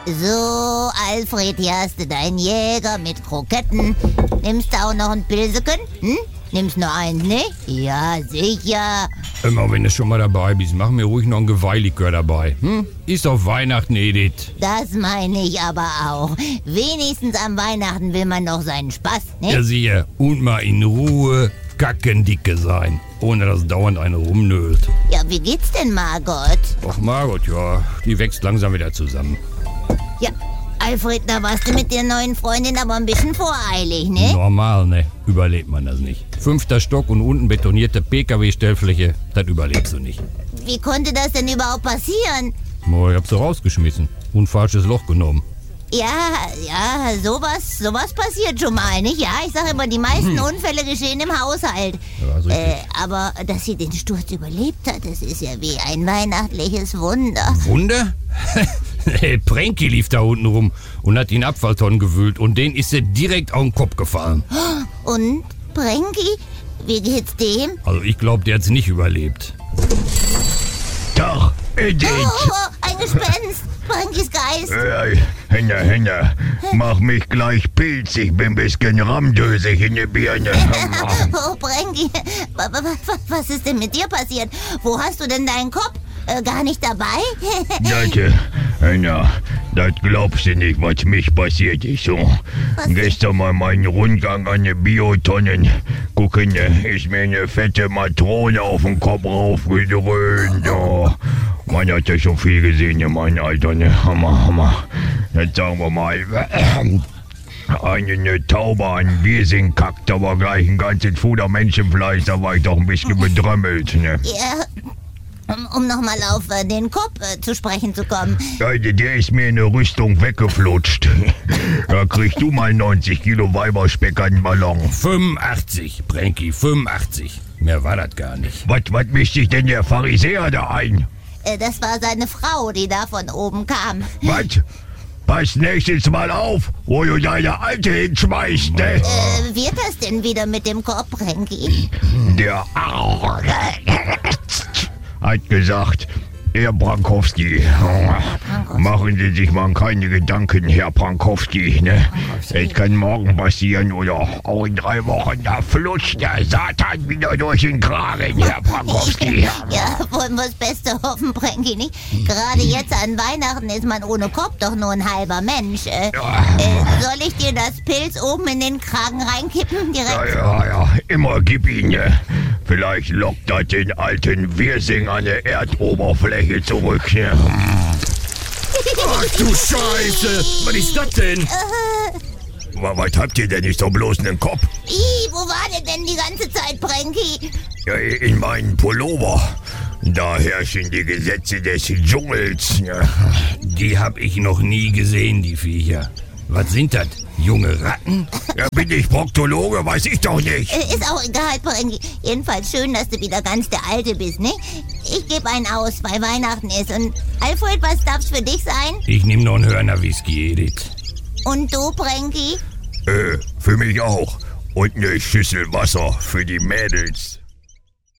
So, Alfred, hier hast du deinen Jäger mit Kroketten. Nimmst du auch noch ein Pilseken? Nimmst nur eins, ne? Ja, sicher. Immer wenn du schon mal dabei bist, mach mir ruhig noch ein Geweihlikör dabei. Ist auf Weihnachten, Edith. Das meine ich aber auch. Wenigstens am Weihnachten will man doch seinen Spaß, ne? Ja, sicher. Und mal in Ruhe kackendicke sein, ohne dass dauernd eine rumnölt. Ja, wie geht's denn, Margot? Ach, Margot, ja, die wächst langsam wieder zusammen. Ja, Alfred, da warst du mit der neuen Freundin aber ein bisschen voreilig, ne? Normal, ne? Überlebt man das nicht. 5. Stock und unten betonierte PKW-Stellfläche, das überlebst du nicht. Wie konnte das denn überhaupt passieren? Ich hab sie rausgeschmissen und falsches Loch genommen. Ja, sowas passiert schon mal, nicht? Ja, ich sag immer, die meisten Unfälle geschehen im Haushalt. Ja, ist richtig. Aber dass sie den Sturz überlebt hat, das ist ja wie ein weihnachtliches Wunder. Wunder? Pranky lief da unten rum und hat in Abfalltonnen gewühlt und den ist sie direkt auf den Kopf gefallen. Und, Pranky, wie geht's dem? Also ich glaube, der hat's nicht überlebt. Doch, Edith. Oh, ein Gespenst! Prankys Geist! Henna, mach mich gleich pilzig, bin bisschen ramdösig in der Birne. Oh, Pranky, was ist denn mit dir passiert? Wo hast du denn deinen Kopf? Gar nicht dabei? Henna, das glaubst du nicht, was mich passiert ist. So. Gestern mal meinen Rundgang an den Biotonnen. Gucken, ist mir eine fette Matrone auf den Kopf raufgedröhnt. Oh. Man hat ja schon viel gesehen in meinem Alter, ne? Hammer. Jetzt sagen wir mal, eine Taube an Wirsing kackt, aber gleich ein ganzes Fuder Menschenfleisch, da war ich doch ein bisschen bedrömmelt, ne? Ja, um nochmal auf den Kopf zu sprechen zu kommen. Ja, der ist mir in der Rüstung weggeflutscht. Da kriegst du mal 90 Kilo Weiberspeck an den Ballon. 85, Pranky, 85. Mehr war das gar nicht. Was mischt sich denn der Pharisäer da ein? Das war seine Frau, die da von oben kam. Was? Pass nächstes Mal auf, wo du deine Alte hinschmeißt, ne? Wird das denn wieder mit dem Kopf, Pranky? Der hat gesagt, Herr Brankowski, machen Sie sich mal keine Gedanken, Herr Brankowski, ne? Es kann morgen passieren oder auch in 3 Wochen, da flutscht der Satan wieder durch den Kragen, Herr Brankowski. Ja, wollen wir das Beste hoffen, Pranky, nicht? Gerade jetzt an Weihnachten ist man ohne Kopf doch nur ein halber Mensch. Soll ich dir das Pilz oben in den Kragen reinkippen direkt? Ja, immer gib ihn, ne? Vielleicht lockt das den alten Wirsing an der Erdoberfläche zurück, ne? Ach du Scheiße! Was ist das denn? Was habt ihr denn nicht so bloß in den Kopf? Wo war der denn die ganze Zeit, Pranky? Ja, in meinem Pullover. Da herrschen die Gesetze des Dschungels. Ja. Die hab ich noch nie gesehen, die Viecher. Was sind das? Junge Ratten? Ja, bin ich Proktologe? Weiß ich doch nicht. Ist auch egal, Pranky. Jedenfalls schön, dass du wieder ganz der Alte bist, ne? Ich gebe einen aus, weil Weihnachten ist. Und Alfred, was darf's für dich sein? Ich nehm noch einen Hörner Whisky, Edith. Und du, Pranky? Für mich auch. Und eine Schüssel Wasser für die Mädels.